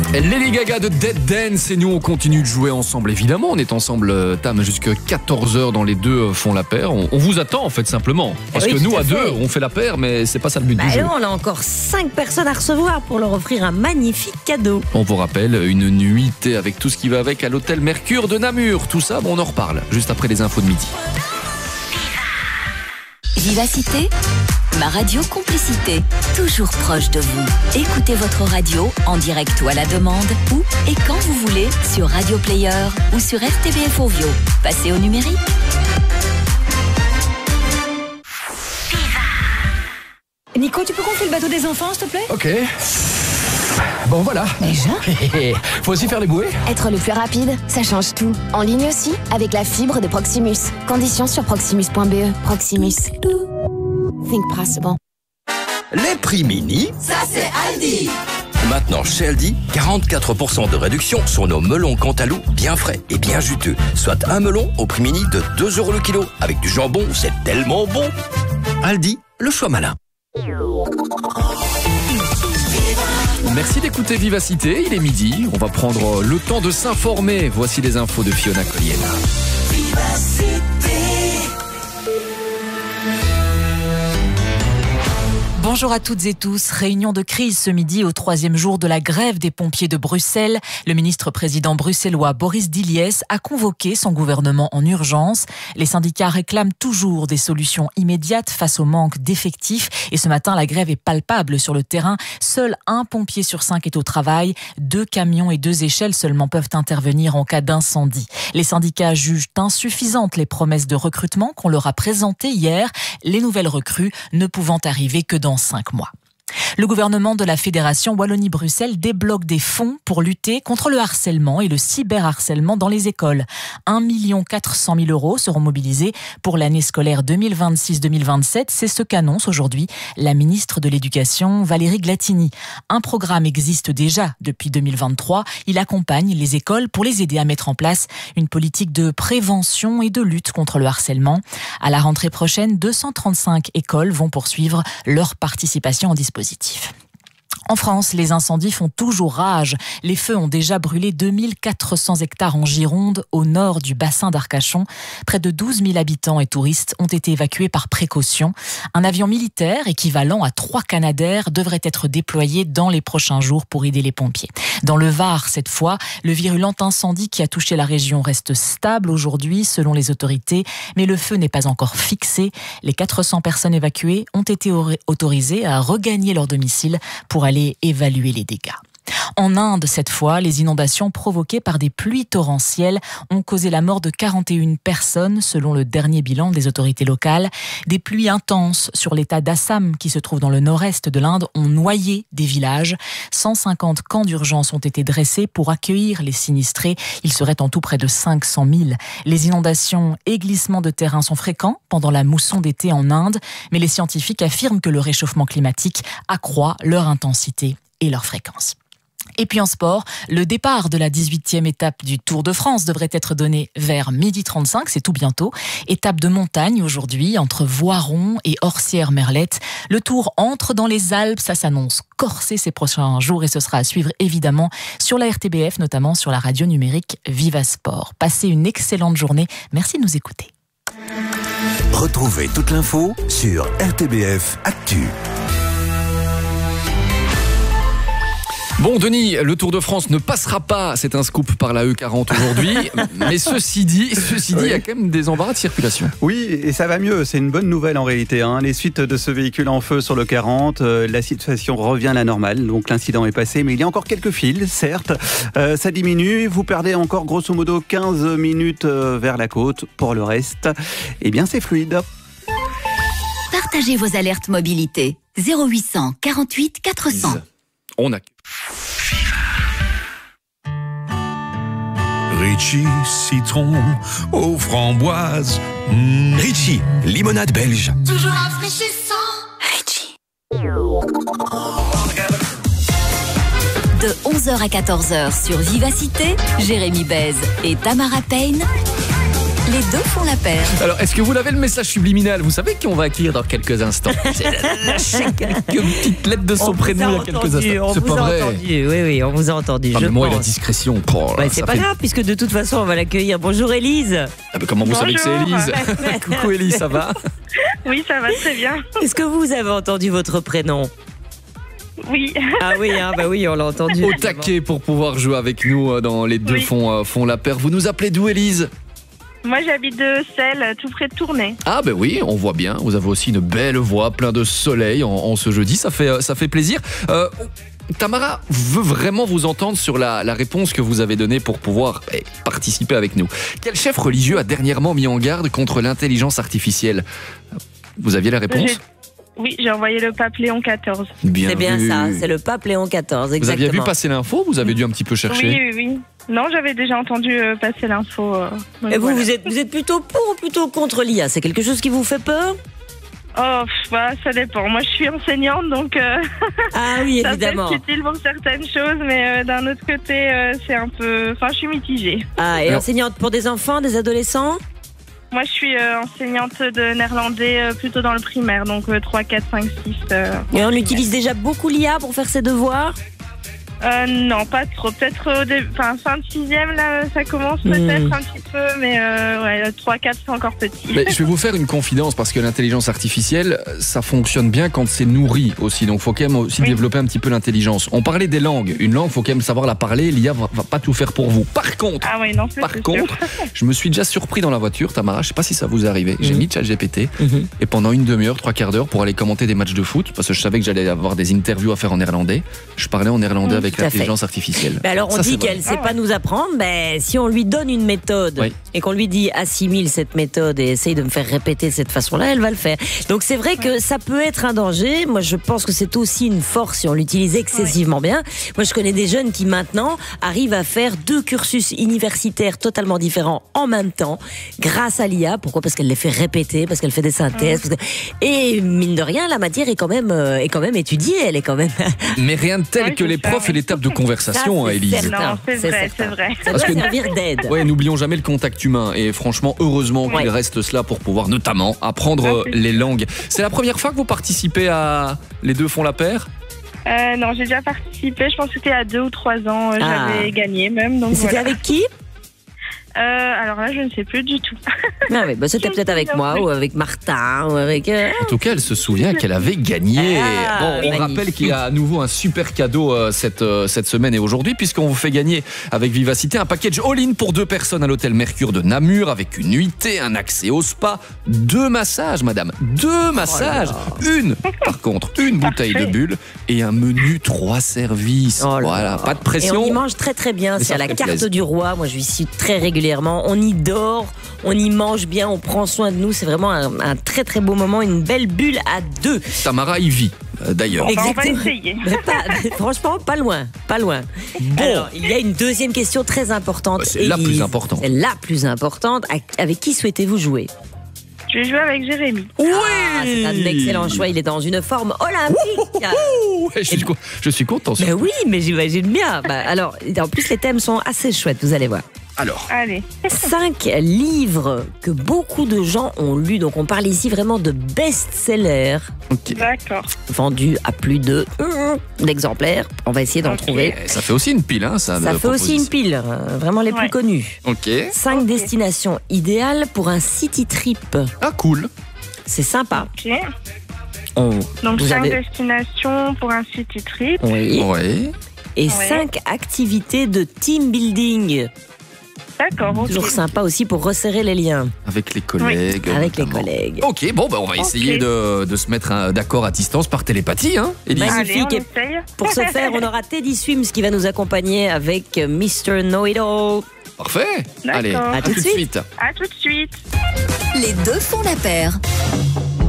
Lady Gaga de Dead Dance et nous on continue de jouer ensemble évidemment, on est ensemble Tam jusqu'à 14h dans Les Deux font la paire, on vous attend en fait simplement parce que nous à deux on fait la paire mais c'est pas ça le but du jeu. On a encore 5 personnes à recevoir pour leur offrir un magnifique cadeau. On vous rappelle une nuitée avec tout ce qui va avec à l'hôtel Mercure de Namur, tout ça on en reparle juste après les infos de midi. Vivacité, ma radio complicité, toujours proche de vous. Écoutez votre radio en direct ou à la demande, où et quand vous voulez, sur Radio Player ou sur RTBF Ovio. Passez au numérique. Nico, tu peux confier le bateau des enfants, s'il te plaît ? Ok. Bon voilà. Déjà ? Faut aussi faire les bouées. Être le plus rapide, ça change tout. En ligne aussi, avec la fibre de Proximus. Conditions sur proximus.be. Proximus. Think possible. Les prix mini, ça c'est Aldi. Maintenant chez Aldi, 44% de réduction sur nos melons Cantalou bien frais et bien juteux. Soit un melon au prix mini de 2 € le kilo. Avec du jambon, c'est tellement bon. Aldi, le choix malin. Merci d'écouter Vivacité, il est midi, on va prendre le temps de s'informer. Voici les infos de Fiona Collier. Bonjour à toutes et tous. Réunion de crise ce midi au 3e jour de la grève des pompiers de Bruxelles. Le ministre-président bruxellois Boris Diliès a convoqué son gouvernement en urgence. Les syndicats réclament toujours des solutions immédiates face au manque d'effectifs. Et ce matin, la grève est palpable sur le terrain. Seul un pompier sur 5 est au travail. 2 camions et 2 échelles seulement peuvent intervenir en cas d'incendie. Les syndicats jugent insuffisantes les promesses de recrutement qu'on leur a présentées hier. Les nouvelles recrues ne pouvant arriver que dans 5 mois. Le gouvernement de la Fédération Wallonie-Bruxelles débloque des fonds pour lutter contre le harcèlement et le cyberharcèlement dans les écoles. 1 400 000 € seront mobilisés pour l'année scolaire 2026-2027. C'est ce qu'annonce aujourd'hui la ministre de l'Éducation, Valérie Glatini. Un programme existe déjà depuis 2023. Il accompagne les écoles pour les aider à mettre en place une politique de prévention et de lutte contre le harcèlement. À la rentrée prochaine, 235 écoles vont poursuivre leur participation en dispositif. En France, les incendies font toujours rage. Les feux ont déjà brûlé 2400 hectares en Gironde, au nord du bassin d'Arcachon. Près de 12 000 habitants et touristes ont été évacués par précaution. Un avion militaire équivalent à 3 Canadair devrait être déployé dans les prochains jours pour aider les pompiers. Dans le Var, cette fois, le virulent incendie qui a touché la région reste stable aujourd'hui, selon les autorités, mais le feu n'est pas encore fixé. Les 400 personnes évacuées ont été autorisées à regagner leur domicile pour aller évaluer les dégâts. En Inde, cette fois, les inondations provoquées par des pluies torrentielles ont causé la mort de 41 personnes, selon le dernier bilan des autorités locales. Des pluies intenses sur l'état d'Assam, qui se trouve dans le nord-est de l'Inde, ont noyé des villages. 150 camps d'urgence ont été dressés pour accueillir les sinistrés. Il serait en tout près de 500 000. Les inondations et glissements de terrain sont fréquents pendant la mousson d'été en Inde, mais les scientifiques affirment que le réchauffement climatique accroît leur intensité et leur fréquence. Et puis en sport, le départ de la 18e étape du Tour de France devrait être donné vers 12h35, c'est tout bientôt. Étape de montagne aujourd'hui entre Voiron et Orsières-Merlette. Le Tour entre dans les Alpes, ça s'annonce corsé ces prochains jours et ce sera à suivre évidemment sur la RTBF, notamment sur la radio numérique Viva Sport. Passez une excellente journée, merci de nous écouter. Retrouvez toute l'info sur RTBF Actu. Bon Denis, le Tour de France ne passera pas, c'est un scoop par la E40 aujourd'hui, mais ceci dit, il y a quand même des embarras de circulation. Oui, et ça va mieux, c'est une bonne nouvelle en réalité. Les suites de ce véhicule en feu sur le 40, la situation revient à la normale, donc l'incident est passé, mais il y a encore quelques fils, certes, ça diminue, vous perdez encore grosso modo 15 minutes vers la côte, pour le reste, eh bien c'est fluide. Partagez vos alertes mobilité. 0800 48 400. On a... Ritchie, citron aux framboises. Ritchie, limonade belge. Toujours rafraîchissant. Ritchie. De 11h à 14h sur Vivacité, Jérémy Bèze et Tamara Payne. Les deux font la paire. Alors, est-ce que vous l'avez le message subliminal? Vous savez qui on va accueillir dans quelques instants. J'ai lâché quelques petites lettres de son prénom il y a quelques instants. C'est pas vrai. Oui, on vous a entendu. Ah, mais moi et la discrétion. C'est pas grave, puisque de toute façon, on va l'accueillir. Bonjour Élise. Ah, mais comment vous savez que c'est Élise? Coucou Élise, ça va? Oui, ça va très bien. Est-ce que vous avez entendu votre prénom? Oui. Ah oui, oui, on l'a entendu. Au taquet pour pouvoir jouer avec nous dans Les deux font la paire. Vous nous appelez d'où, Élise? Moi, j'habite de Celles, tout près de Tournai. Ah ben oui, on voit bien. Vous avez aussi une belle voix, plein de soleil en ce jeudi. Ça fait plaisir. Tamara veut vraiment vous entendre sur la réponse que vous avez donnée pour pouvoir participer avec nous. Quel chef religieux a dernièrement mis en garde contre l'intelligence artificielle? Vous aviez la réponse? Oui, j'ai envoyé le pape Léon XIV. C'est bien ça, c'est le pape Léon XIV, exactement. Vous aviez vu passer l'info? Vous avez dû un petit peu chercher? Oui. Non, j'avais déjà entendu passer l'info. Et vous, voilà. vous êtes plutôt pour ou plutôt contre l'IA? C'est quelque chose qui vous fait peur? Oh, ça dépend. Moi, je suis enseignante, donc ah oui, évidemment. Ça peut être utile pour certaines choses, mais d'un autre côté, c'est un peu... Enfin, je suis mitigée. Ah, et enseignante pour des enfants, des adolescents? Moi, je suis enseignante de néerlandais plutôt dans le primaire, donc 3, 4, 5, 6. Et on utilise déjà beaucoup l'IA pour faire ses devoirs? Non, pas trop. Peut-être fin de 6e, là, ça commence peut-être un petit peu, mais 3, 4, c'est encore petit. Mais je vais vous faire une confidence, parce que l'intelligence artificielle, ça fonctionne bien quand c'est nourri aussi. Donc, il faut quand même aussi développer un petit peu l'intelligence. On parlait des langues. Une langue, il faut quand même savoir la parler. L'IA va pas tout faire pour vous. Par contre, je me suis déjà surpris dans la voiture, Tamara, je sais pas si ça vous est arrivé. J'ai mis ChatGPT et pendant une demi-heure, 3/4 d'heure pour aller commenter des matchs de foot, parce que je savais que j'allais avoir des interviews à faire en néerlandais. Je parlais en néerlandais avec l'intelligence artificielle. Alors on dit qu'elle ne sait pas nous apprendre, mais si on lui donne une méthode et qu'on lui dit assimile cette méthode et essaye de me faire répéter de cette façon-là, elle va le faire. Donc c'est vrai que ça peut être un danger. Moi je pense que c'est aussi une force si on l'utilise excessivement bien. Moi je connais des jeunes qui maintenant arrivent à faire 2 cursus universitaires totalement différents en même temps grâce à l'IA. Pourquoi? Parce qu'elle les fait répéter, parce qu'elle fait des synthèses. Et mine de rien, la matière est quand même étudiée. Elle est quand même... Mais rien de tel que les profs et les tables de conversation, Élise. Non, c'est vrai. Ça doit servir d'aide. Ouais, n'oublions jamais le contact humain. Et franchement, heureusement qu'il reste cela pour pouvoir notamment apprendre les langues. C'est la première fois que vous participez à Les deux font la paire? Non, j'ai déjà participé. Je pense que c'était à 2 ou 3 ans. J'avais gagné même. C'était avec qui? Alors là, je ne sais plus du tout. Non, mais c'était peut-être avec moi ou avec Martin ou avec... En tout cas, elle se souvient qu'elle avait gagné. On rappelle qu'il y a à nouveau un super cadeau cette semaine et aujourd'hui, puisqu'on vous fait gagner avec Vivacité un package all-in pour 2 personnes à l'hôtel Mercure de Namur, avec une nuitée, un accès au spa, 2 massages, madame. 2 massages. Par contre, une bouteille de bulle et un menu 3 services. Voilà, pas de pression. Et on y mange très très bien. C'est à la carte du roi. Moi, je suis ici très régulièrement. On y dort, on y mange bien, on prend soin de nous. C'est vraiment un très très beau moment, une belle bulle à 2. Tamara y vit, d'ailleurs. On va essayer. Franchement, pas loin. Bon. Alors, il y a une deuxième question très importante. C'est la plus importante. C'est la plus importante. Avec qui souhaitez-vous jouer? Je vais jouer avec Jérémy. Oui, c'est un excellent choix. Il est dans une forme olympique. Je suis content. Mais oui, mais j'imagine bien. Alors, en plus, les thèmes sont assez chouettes, vous allez voir. Alors, allez. 5 livres que beaucoup de gens ont lus. Donc, on parle ici vraiment de best-sellers. D'accord. Vendus à plus de d'exemplaires. On va essayer d'en trouver. Ça fait aussi une pile, hein, ça. Ça fait aussi une pile. Vraiment les plus connus. 5 destinations idéales pour un city trip. Ah, cool. C'est sympa. Donc, 5 destinations pour un city trip. Oui. Et 5 activités de team building. D'accord, Toujours sympa aussi pour resserrer les liens. Avec les collègues. Avec les collègues. Ok, bon, on va essayer de se mettre d'accord à distance par télépathie, hein, Élise. Magnifique. Et pour ce faire, on aura Teddy Swims qui va nous accompagner avec Mr. Know-It-All. Parfait. Allez, à tout de suite. À tout de suite. Les deux font la paire.